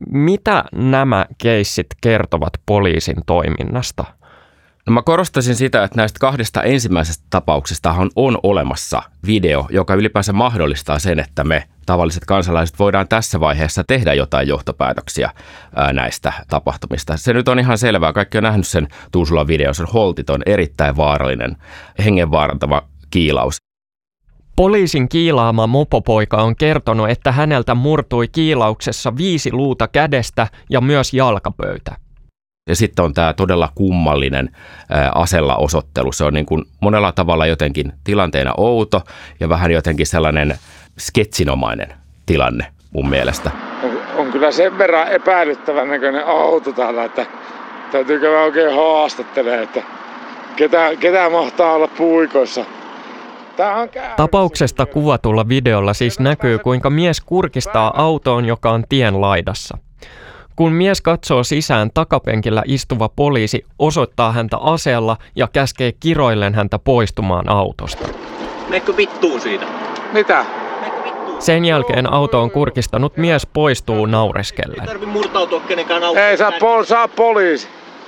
Mitä nämä keissit kertovat poliisin toiminnasta? No mä korostaisin sitä, että näistä kahdesta ensimmäisestä tapauksestahan on olemassa video, joka ylipäänsä mahdollistaa sen, että me tavalliset kansalaiset voidaan tässä vaiheessa tehdä jotain johtopäätöksiä näistä tapahtumista. Se nyt on ihan selvää. Kaikki on nähnyt sen Tuusulan videon. Se on holtiton, erittäin vaarallinen, hengenvaarantava kiilaus. Poliisin kiilaama mopopoika on kertonut, että häneltä murtui kiilauksessa 5 luuta kädestä ja myös jalkapöytä. Ja sitten on tämä todella kummallinen asella osoittelu. Se on niin kuin monella tavalla jotenkin tilanteena outo ja vähän jotenkin sellainen sketsinomainen tilanne mun mielestä. On kyllä sen verran epäilyttävän näköinen auto täällä, että täytyy käydä oikein haastattelemaan, että ketä mahtaa olla puikoissa. Tapauksesta kuvatulla videolla siis näkyy, kuinka mies kurkistaa autoon, joka on tien laidassa. Kun mies katsoo sisään, takapenkillä istuva poliisi osoittaa häntä aseella ja käskee kiroillen häntä poistumaan autosta. Meikö vittuun siitä? Mitä? Sen jälkeen autoon kurkistanut mies poistuu naureskellen. Ei tarvi murtautua kenenkään autoon. Ei saa poliisi.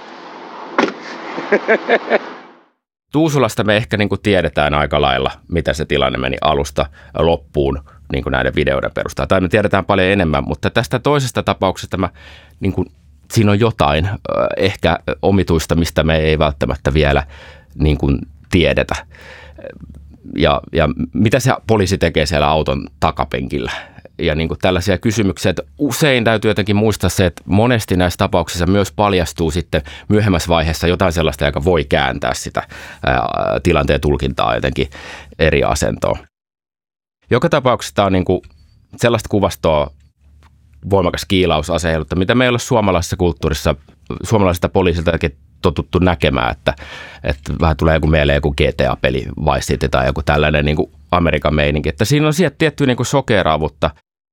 Tuusulasta me ehkä niin kuin tiedetään aika lailla, mitä se tilanne meni alusta loppuun niin kuin näiden videoiden perusteella. Tai me tiedetään paljon enemmän, mutta tästä toisesta tapauksesta siinä on jotain ehkä omituista, mistä me ei välttämättä vielä niin kuin tiedetä. Ja mitä se poliisi tekee siellä auton takapenkillä? Ja niin kuin tällaisia kysymyksiä, että usein täytyy jotenkin muistaa se, että monesti näissä tapauksissa myös paljastuu sitten myöhemmässä vaiheessa jotain sellaista, joka voi kääntää sitä tilanteen tulkintaa jotenkin eri asentoon. Joka tapauksessa on niin kuin sellaista kuvastoa voimakas kiilaus aseilutta, mitä meillä on suomalaisessa kulttuurissa, suomalaisesta poliisiltakin totuttu näkemään, että vähän tulee joku mieleen joku GTA-peli Vice City tai joku tällainen niin kuin Amerikan meininki, että siinä on sieltä tiettyä niin kuin sokeraavuutta.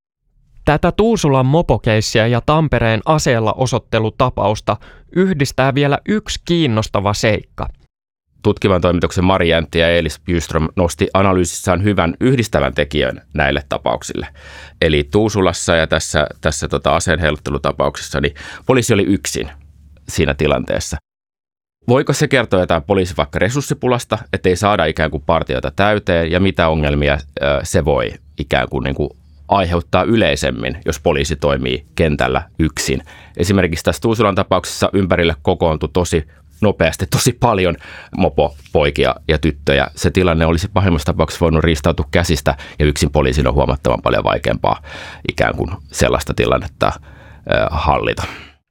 Tätä Tuusulan mopokeissiä ja Tampereen aseella osoittelutapausta yhdistää vielä yksi kiinnostava seikka. Tutkivan toimituksen Mari Jäntti ja Elis Byström nosti analyysissään hyvän yhdistävän tekijän näille tapauksille. Eli Tuusulassa ja tässä aseen heiluttelutapauksessa niin poliisi oli yksin siinä tilanteessa. Voiko se kertoa jotain poliisin vaikka resurssipulasta, ettei saada ikään kuin partiota täyteen ja mitä ongelmia se voi ikään kuin, aiheuttaa yleisemmin, jos poliisi toimii kentällä yksin. Esimerkiksi tässä Tuusulan tapauksessa ympärille kokoontui tosi nopeasti tosi paljon mopopoikia ja tyttöjä. Se tilanne olisi pahimmassa tapauksessa voinut riistautua käsistä ja yksin poliisin on huomattavan paljon vaikeampaa ikään kuin sellaista tilannetta hallita.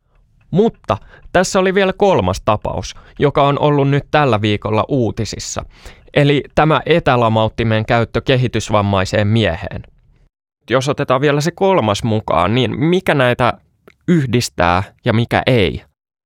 Mutta tässä oli vielä kolmas tapaus, joka on ollut nyt tällä viikolla uutisissa. Eli tämä etälamauttimen käyttö kehitysvammaiseen mieheen. Jos otetaan vielä se kolmas mukaan, niin mikä näitä yhdistää ja mikä ei?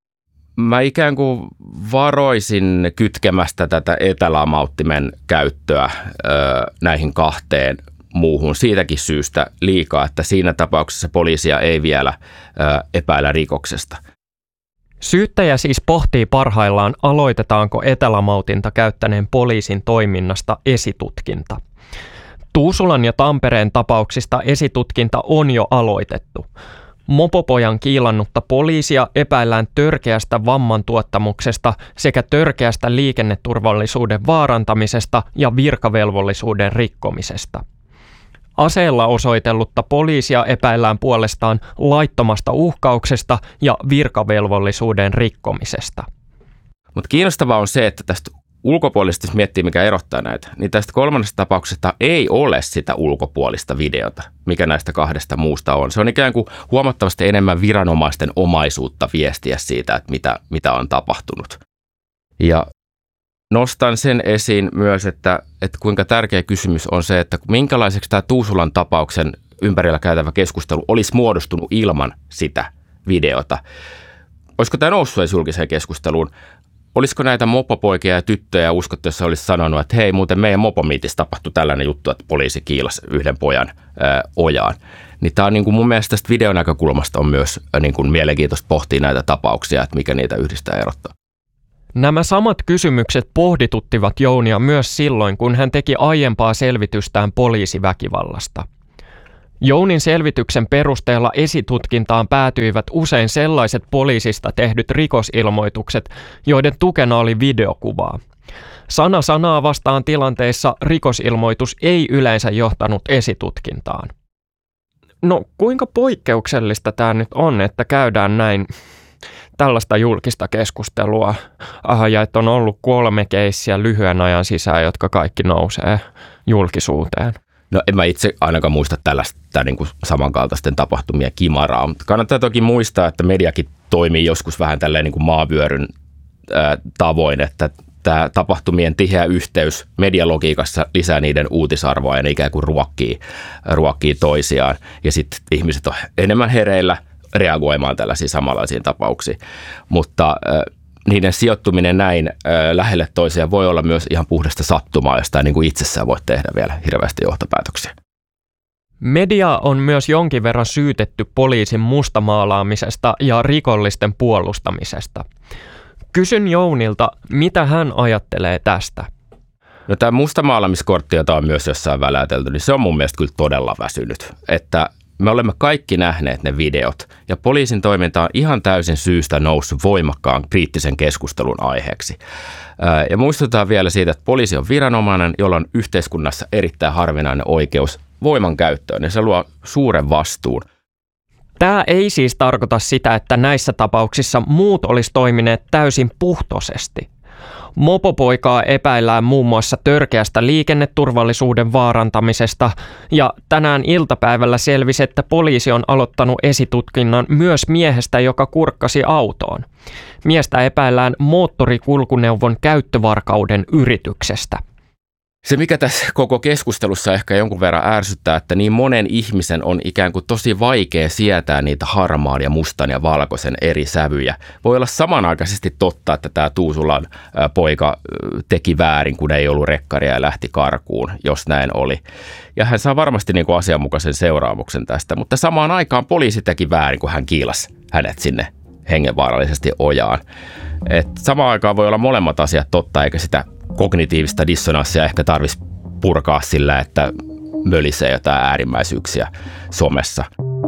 Mä ikään kuin varoisin kytkemästä tätä etälamauttimen käyttöä näihin kahteen muuhun siitäkin syystä liikaa, että siinä tapauksessa poliisia ei vielä epäillä rikoksesta. Syyttäjä siis pohtii parhaillaan, aloitetaanko etälamautinta käyttäneen poliisin toiminnasta esitutkinta. Tuusulan ja Tampereen tapauksista esitutkinta on jo aloitettu. Mopopojan kiilannutta poliisia epäillään törkeästä vammantuottamuksesta sekä törkeästä liikenneturvallisuuden vaarantamisesta ja virkavelvollisuuden rikkomisesta. Aseella osoitellutta poliisia epäillään puolestaan laittomasta uhkauksesta ja virkavelvollisuuden rikkomisesta. Mutta kiinnostavaa on se, että tästä ulkopuolisesti, jos miettii mikä erottaa näitä, niin tästä kolmannesta tapauksesta ei ole sitä ulkopuolista videota, mikä näistä kahdesta muusta on. Se on ikään kuin huomattavasti enemmän viranomaisten omaisuutta viestiä siitä, että mitä on tapahtunut. Ja nostan sen esiin myös, että kuinka tärkeä kysymys on se, että minkälaiseksi tämä Tuusulan tapauksen ympärillä käytävä keskustelu olisi muodostunut ilman sitä videota. Olisiko tämä noussut edes julkiseen keskusteluun? Olisiko näitä mopopoikia ja tyttöjä uskottu, jos olisi sanonut, että hei, muuten meidän mopomiitissä tapahtui tällainen juttu, että poliisi kiilasi yhden pojan ojaan. Niin tämä on niin kuin mun mielestä tästä videon näkökulmasta on myös niin kuin mielenkiintoista pohtia näitä tapauksia, että mikä niitä yhdistää ja erottaa. Nämä samat kysymykset pohdituttivat Jounia myös silloin, kun hän teki aiempaa selvitystään poliisiväkivallasta. Jounin selvityksen perusteella esitutkintaan päätyivät usein sellaiset poliisista tehdyt rikosilmoitukset, joiden tukena oli videokuvaa. Sana sanaa vastaan tilanteissa rikosilmoitus ei yleensä johtanut esitutkintaan. No kuinka poikkeuksellista tämä nyt on, että käydään näin tällaista julkista keskustelua ja että on ollut 3 keissiä lyhyen ajan sisään, jotka kaikki nousee julkisuuteen? No en mä itse ainakaan muista tällaista niin kuin samankaltaisten tapahtumien kimaraa, mutta kannattaa toki muistaa, että mediakin toimii joskus vähän tälleen niin kuin maavyöryn tavoin, että tämä tapahtumien tiheä yhteys medialogiikassa lisää niiden uutisarvoa ja ne ikään kuin ruokkii toisiaan. Ja sitten ihmiset on enemmän hereillä reagoimaan tällaisiin samanlaisiin tapauksiin. Mutta niiden sijoittuminen näin lähelle toisiaan voi olla myös ihan puhdasta sattumaa, josta ei niin kuin itsessään voi tehdä vielä hirveästi johtopäätöksiä. Media on myös jonkin verran syytetty poliisin mustamaalaamisesta ja rikollisten puolustamisesta. Kysyn Jounilta, mitä hän ajattelee tästä. No tämä mustamaalaamiskortti, jota on myös jossain välätelty, niin se on mun mielestä kyllä todella väsynyt. Että me olemme kaikki nähneet ne videot ja poliisin toiminta on ihan täysin syystä noussut voimakkaan kriittisen keskustelun aiheeksi. Ja muistutetaan vielä siitä, että poliisi on viranomainen, jolla on yhteiskunnassa erittäin harvinainen oikeus voimankäyttöön ja se luo suuren vastuun. Tämä ei siis tarkoita sitä, että näissä tapauksissa muut olisi toimineet täysin puhtoisesti. Mopopoikaa epäillään muun muassa törkeästä liikenneturvallisuuden vaarantamisesta ja tänään iltapäivällä selvisi, että poliisi on aloittanut esitutkinnan myös miehestä, joka kurkkasi autoon. Miestä epäillään moottorikulkuneuvon käyttövarkauden yrityksestä. Se, mikä tässä koko keskustelussa ehkä jonkun verran ärsyttää, että niin monen ihmisen on ikään kuin tosi vaikea sietää niitä harmaan ja mustan ja valkoisen eri sävyjä. Voi olla samanaikaisesti totta, että tämä Tuusulan poika teki väärin, kun ei ollut rekkaria ja lähti karkuun, jos näin oli. Ja hän saa varmasti niin kuin asianmukaisen seuraamuksen tästä, mutta samaan aikaan poliisi teki väärin, kun hän kiilasi hänet sinne hengenvaarallisesti ojaan. Et samaan aikaan voi olla molemmat asiat totta, eikä sitä kognitiivista dissonanssia ehkä tarvitsisi purkaa sillä, että mölisee jotain äärimmäisyyksiä somessa.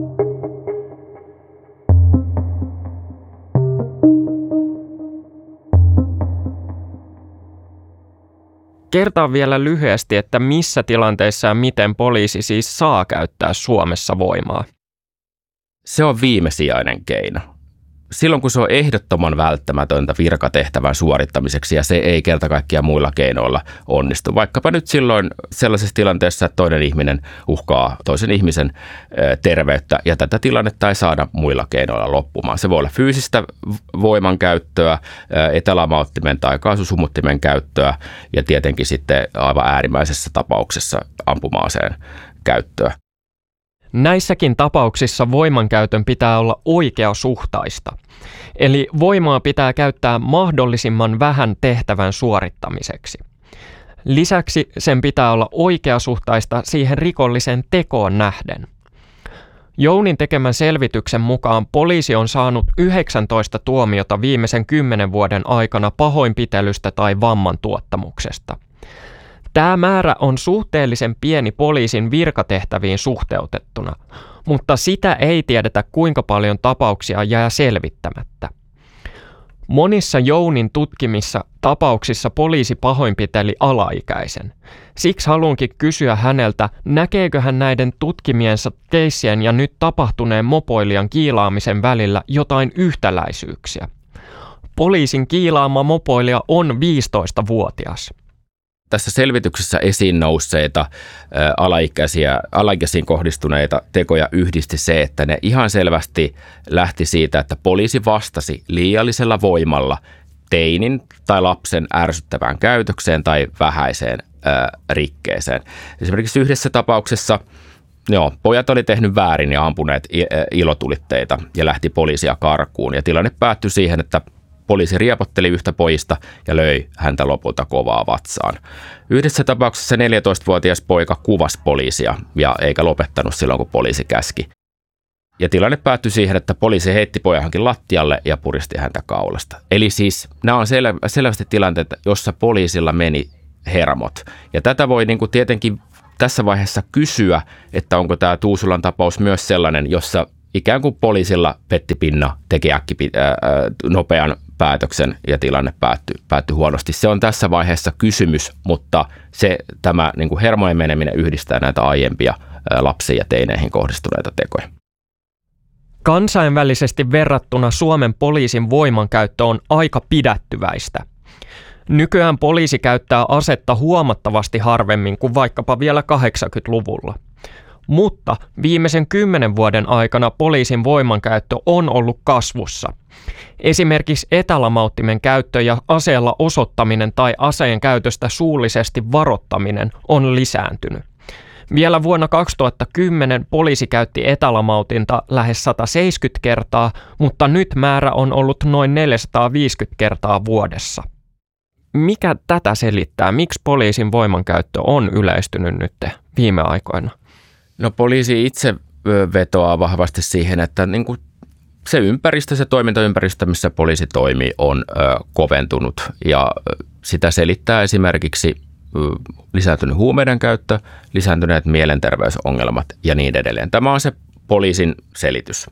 Kertaan vielä lyhyesti, että missä tilanteissa ja miten poliisi siis saa käyttää Suomessa voimaa. Se on viimesijainen keino. Silloin, kun se on ehdottoman välttämätöntä virkatehtävän suorittamiseksi ja se ei kerta kaikkiaan muilla keinoilla onnistu. Vaikkapa nyt silloin sellaisessa tilanteessa, että toinen ihminen uhkaa toisen ihmisen terveyttä ja tätä tilannetta ei saada muilla keinoilla loppumaan. Se voi olla fyysistä voimankäyttöä, etälamauttimen tai kaasusumuttimen käyttöä ja tietenkin sitten aivan äärimmäisessä tapauksessa ampuma-aseen käyttöä. Näissäkin tapauksissa voimankäytön pitää olla oikeasuhtaista, eli voimaa pitää käyttää mahdollisimman vähän tehtävän suorittamiseksi. Lisäksi sen pitää olla oikeasuhtaista siihen rikolliseen tekoon nähden. Jounin tekemän selvityksen mukaan poliisi on saanut 19 tuomiota viimeisen 10 vuoden aikana pahoinpitelystä tai vamman tuottamuksesta. Tämä määrä on suhteellisen pieni poliisin virkatehtäviin suhteutettuna, mutta sitä ei tiedetä, kuinka paljon tapauksia jää selvittämättä. Monissa Jounin tutkimissa tapauksissa poliisi pahoinpiteli alaikäisen. Siksi haluankin kysyä häneltä, näkeekö hän näiden tutkimiensa keissien ja nyt tapahtuneen mopoilijan kiilaamisen välillä jotain yhtäläisyyksiä. Poliisin kiilaama mopoilija on 15-vuotias. Tässä selvityksessä esiin nousseita alaikäisiin kohdistuneita tekoja yhdisti se, että ne ihan selvästi lähti siitä, että poliisi vastasi liiallisella voimalla teinin tai lapsen ärsyttävään käytökseen tai vähäiseen rikkeeseen. Esimerkiksi yhdessä tapauksessa pojat oli tehnyt väärin ja ampuneet ilotulitteita ja lähti poliisia karkuun. Ja tilanne päättyi siihen, että poliisi riepotteli yhtä pojista ja löi häntä lopulta kovaa vatsaan. Yhdessä tapauksessa 14-vuotias poika kuvasi poliisia ja eikä lopettanut silloin, kun poliisi käski. Ja tilanne päättyi siihen, että poliisi heitti pojankin lattialle ja puristi häntä kaulasta. Eli siis nämä on selvästi tilanteita, jossa poliisilla meni hermot. Ja tätä voi tietenkin tässä vaiheessa kysyä, että onko tämä Tuusulan tapaus myös sellainen, jossa ikään kuin poliisilla Petti Pinna teki nopean päätöksen ja tilanne päättyi huonosti. Se on tässä vaiheessa kysymys, mutta tämä niin kuin hermojen meneminen yhdistää näitä aiempia lapsiin ja teineihin kohdistuneita tekoja. Kansainvälisesti verrattuna Suomen poliisin voimankäyttö on aika pidättyväistä. Nykyään poliisi käyttää asetta huomattavasti harvemmin kuin vaikkapa vielä 80-luvulla. Mutta viimeisen 10 vuoden aikana poliisin voimankäyttö on ollut kasvussa. Esimerkiksi etälamauttimen käyttö ja aseella osoittaminen tai aseen käytöstä suullisesti varoittaminen on lisääntynyt. Vielä vuonna 2010 poliisi käytti etälamautinta lähes 170 kertaa, mutta nyt määrä on ollut noin 450 kertaa vuodessa. Mikä tätä selittää? Miksi poliisin voimankäyttö on yleistynyt nyt viime aikoina? No poliisi itse vetoaa vahvasti siihen, että niin kuin se ympäristö, se toimintaympäristö, missä poliisi toimii, on koventunut ja sitä selittää esimerkiksi lisääntynyt huumeiden käyttö, lisääntyneet mielenterveysongelmat ja niin edelleen. Tämä on se poliisin selitys.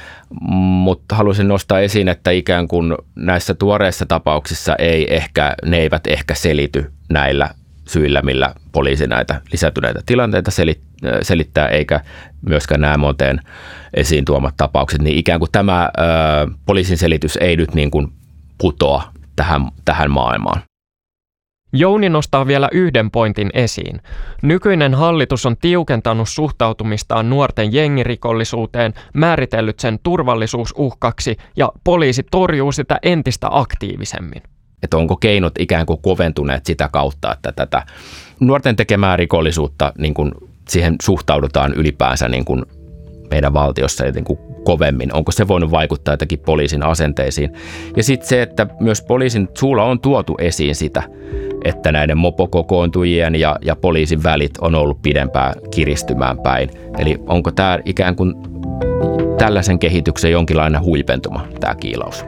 Mutta haluaisin nostaa esiin, että ikään kuin näissä tuoreissa tapauksissa ne eivät ehkä selity näillä syillä, millä poliisi näitä lisääntyneitä tilanteita selittää, eikä myöskään nämä Monteen esiin tuomat tapaukset, niin ikään kuin tämä poliisin selitys ei nyt niin kuin putoa tähän maailmaan. Jouni nostaa vielä yhden pointin esiin. Nykyinen hallitus on tiukentanut suhtautumistaan nuorten jengirikollisuuteen, määritellyt sen turvallisuusuhkaksi ja poliisi torjuu sitä entistä aktiivisemmin. Että onko keinot ikään kuin koventuneet sitä kautta, että tätä nuorten tekemää rikollisuutta, niin kuin siihen suhtaudutaan ylipäänsä niin kuin meidän valtiossa jotenkin kovemmin. Onko se voinut vaikuttaa jotenkin poliisin asenteisiin? Ja sitten se, että myös poliisin suulla on tuotu esiin sitä, että näiden mopokokoontujien ja poliisin välit on ollut pidempään kiristymään päin. Eli onko tämä ikään kuin tällaisen kehityksen jonkinlainen huipentuma, tämä kiilaus?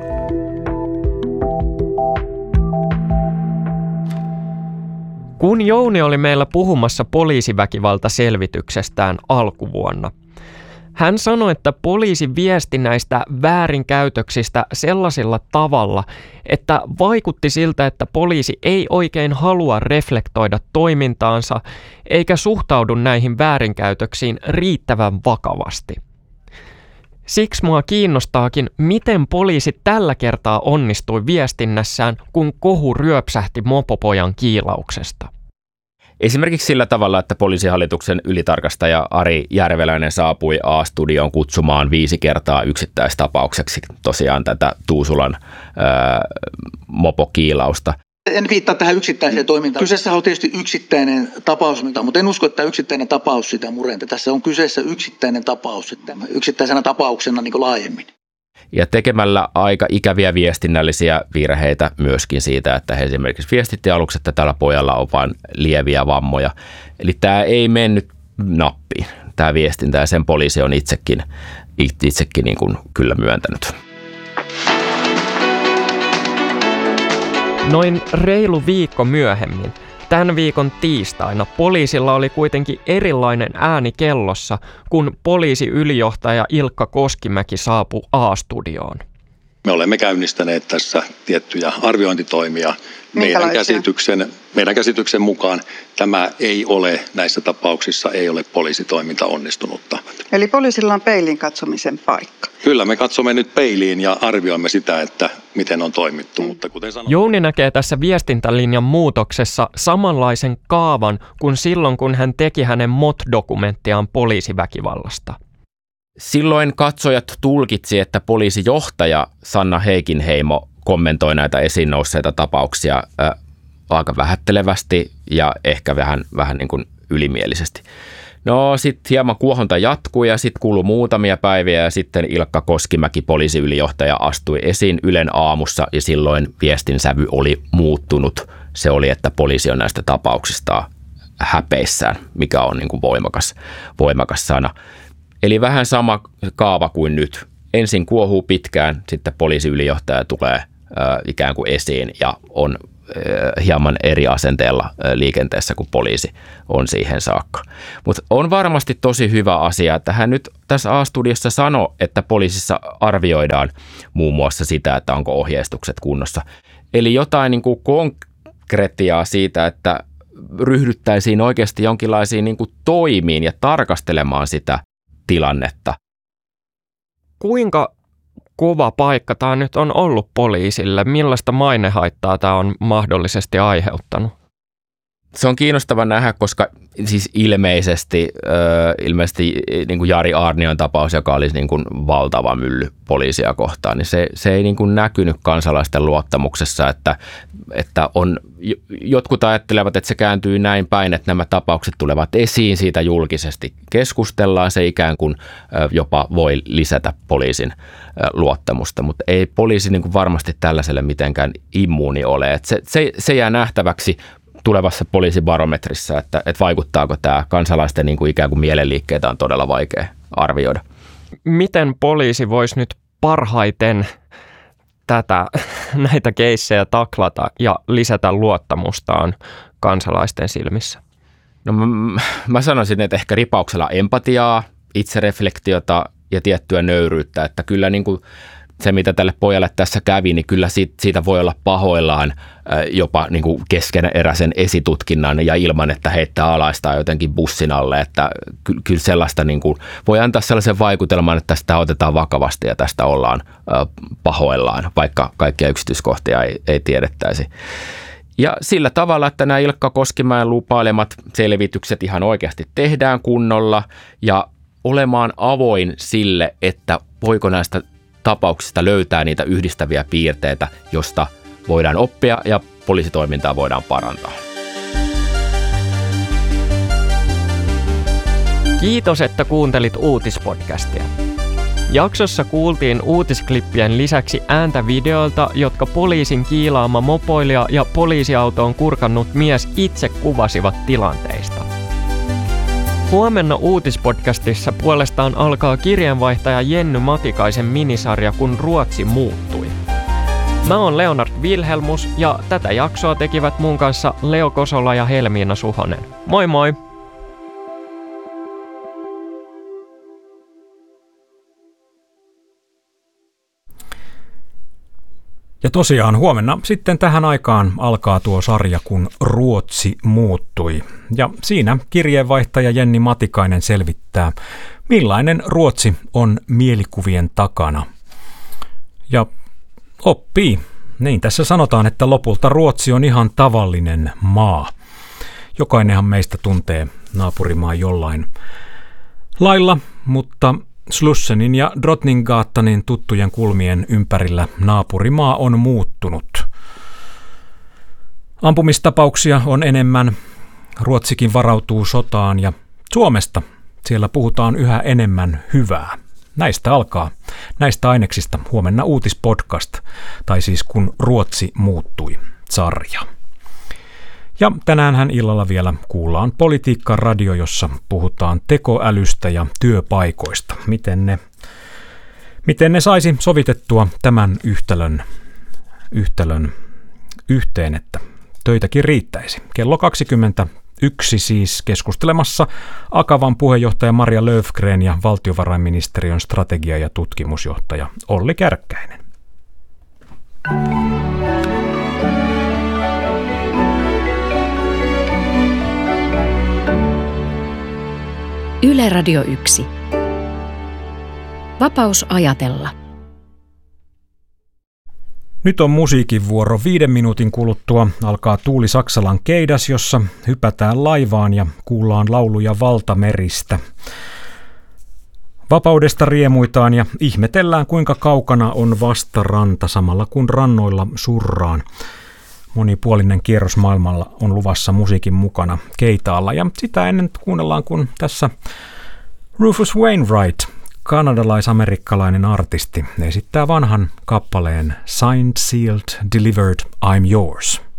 Kun Jouni oli meillä puhumassa poliisiväkivaltaselvityksestään alkuvuonna, hän sanoi, että poliisi viesti näistä väärinkäytöksistä sellaisella tavalla, että vaikutti siltä, että poliisi ei oikein halua reflektoida toimintaansa eikä suhtaudu näihin väärinkäytöksiin riittävän vakavasti. Siksi mua kiinnostaakin, miten poliisi tällä kertaa onnistui viestinnässään, kun kohu ryöpsähti mopopojan kiilauksesta. Esimerkiksi sillä tavalla, että poliisihallituksen ylitarkastaja Ari Järveläinen saapui A-studioon kutsumaan 5 kertaa yksittäistapaukseksi tosiaan tätä Tuusulan mopokiilausta. En viittaa tähän yksittäiseen toimintaan. Kyseessä on tietysti yksittäinen tapaus, mutta en usko, että yksittäinen tapaus sitä murentaa. Tässä on kyseessä yksittäinen tapaus, yksittäisenä tapauksena niin kuin laajemmin. Ja tekemällä aika ikäviä viestinnällisiä virheitä myöskin siitä, että he esimerkiksi viestitti aluksi, että tällä pojalla on vain lieviä vammoja. Eli tämä ei mennyt nappiin, tämä viestintä, ja sen poliisi on itsekin niin kuin kyllä myöntänyt. Noin reilu viikko myöhemmin, tämän viikon tiistaina, poliisilla oli kuitenkin erilainen ääni kellossa, kun poliisiylijohtaja Ilkka Koskimäki saapui A-studioon. Me olemme käynnistäneet tässä tiettyjä arviointitoimia. Meidän käsityksen mukaan tämä ei ole, näissä tapauksissa ei ole poliisitoiminta onnistunutta. Eli poliisilla on peilin katsomisen paikka. Kyllä, me katsomme nyt peiliin ja arvioimme sitä, että miten on toimittu. Mutta kuten sanoin, Jouni näkee tässä viestintälinjan muutoksessa samanlaisen kaavan kuin silloin, kun hän teki hänen MOT-dokumenttiaan poliisiväkivallasta. Silloin katsojat tulkitsi, että poliisijohtaja Sanna Heikinheimo kommentoi näitä esiin nousseita tapauksia aika vähättelevästi ja ehkä vähän niin kuin ylimielisesti. No sitten hieman kuohonta jatkui ja sitten kului muutamia päiviä ja sitten Ilkka Koskimäki, poliisiylijohtaja, astui esiin Ylen aamussa ja silloin viestin sävy oli muuttunut. Se oli, että poliisi on näistä tapauksista häpeissään, mikä on niin kuin voimakas sana. Eli vähän sama kaava kuin nyt. Ensin kuohuu pitkään, sitten poliisiylijohtaja tulee ikään kuin esiin ja on hieman eri asenteella liikenteessä kuin poliisi on siihen saakka. Mutta on varmasti tosi hyvä asia, että hän nyt tässä A-studiossa sanoi, että poliisissa arvioidaan muun muassa sitä, että onko ohjeistukset kunnossa. Eli jotain niin kuin konkretiaa siitä, että ryhdyttäisiin oikeasti jonkinlaisiin niin kuin toimiin ja tarkastelemaan sitä tilannetta. Kuinka kova paikka tämä nyt on ollut poliisille? Millaista mainehaittaa tämä on mahdollisesti aiheuttanut? Se on kiinnostava nähdä, koska siis ilmeisesti niin kuin Jari Aarnion tapaus, joka olisi niin kuin valtava mylly poliisia kohtaan, niin se ei niin kuin näkynyt kansalaisten luottamuksessa, että on, jotkut ajattelevat, että se kääntyy näin päin, että nämä tapaukset tulevat esiin, siitä julkisesti keskustellaan, se ikään kuin jopa voi lisätä poliisin luottamusta, mutta ei poliisi niin kuin varmasti tällaiselle mitenkään immuuni ole, että se jää nähtäväksi tulevassa poliisibarometrissa, että vaikuttaako tämä kansalaisten niin kuin ikään kuin mielenliikkeitä on todella vaikea arvioida. Miten poliisi voisi nyt parhaiten näitä keissejä taklata ja lisätä luottamustaan kansalaisten silmissä? No mä sanoisin, että ehkä ripauksella empatiaa, itsereflektiota ja tiettyä nöyryyttä, että kyllä niin kuin se, mitä tälle pojalle tässä kävi, niin kyllä siitä voi olla pahoillaan jopa niin kuin keskeneräisen esitutkinnan ja ilman, että heittää alaistaan jotenkin bussin alle. Että kyllä sellaista niin kuin, voi antaa sellaisen vaikutelman, että tästä otetaan vakavasti ja tästä ollaan pahoillaan, vaikka kaikkia yksityiskohtia ei tiedettäisi. Ja sillä tavalla, että nämä Ilkka Koskimäen lupailemat selvitykset ihan oikeasti tehdään kunnolla ja olemaan avoin sille, että voiko näistä tapauksista löytää niitä yhdistäviä piirteitä, josta voidaan oppia ja poliisitoimintaa voidaan parantaa. Kiitos, että kuuntelit uutispodcastia. Jaksossa kuultiin uutisklippien lisäksi ääntä videolta, jotka poliisin kiilaama mopoilija ja poliisiautoon kurkannut mies itse kuvasivat tilanteista. Huomenna uutispodcastissa puolestaan alkaa kirjeenvaihtaja Jenny Matikaisen minisarja Kun Ruotsi muuttui. Mä oon Leonard Wilhelmus ja tätä jaksoa tekivät mun kanssa Leo Kosola ja Helmiina Suhonen. Moi moi! Ja tosiaan huomenna sitten tähän aikaan alkaa tuo sarja Kun Ruotsi muuttui. Ja siinä kirjeenvaihtaja Jenni Matikainen selvittää, millainen Ruotsi on mielikuvien takana. Ja oppii. Niin tässä sanotaan, että lopulta Ruotsi on ihan tavallinen maa. Jokainenhan meistä tuntee naapurimaa jollain lailla, mutta Slussenin ja Drottninggatanin tuttujen kulmien ympärillä naapurimaa on muuttunut. Ampumistapauksia on enemmän, Ruotsikin varautuu sotaan ja Suomesta siellä puhutaan yhä enemmän hyvää. Näistä alkaa, näistä aineksista huomenna uutispodcast, tai siis Kun Ruotsi muuttui -sarja. Ja tänäänhän illalla vielä kuullaan Politiikka Radio, jossa puhutaan tekoälystä ja työpaikoista. Miten ne saisi sovitettua tämän yhtälön yhteen, että töitäkin riittäisi. Kello 21 siis keskustelemassa Akavan puheenjohtaja Maria Löfgren ja valtiovarainministeriön strategia- ja tutkimusjohtaja Olli Kärkkäinen. Yle Radio 1. Vapaus ajatella. Nyt on musiikin vuoro. 5 minuutin kuluttua alkaa Tuuli Saksalan keidas, jossa hypätään laivaan ja kuullaan lauluja valtameristä. Vapaudesta riemuitaan ja ihmetellään, kuinka kaukana on vastaranta samalla kun rannoilla surraan. Monipuolinen kierros maailmalla on luvassa musiikin mukana keitaalla ja sitä ennen kuunnellaan, kun tässä Rufus Wainwright, kanadalais-amerikkalainen artisti, esittää vanhan kappaleen Signed, Sealed, Delivered, I'm Yours.